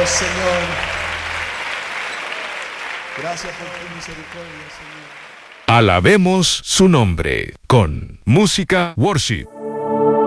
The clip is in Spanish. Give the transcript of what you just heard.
Señor. Gracias por tu misericordia, Señor. Alabemos su nombre con música worship.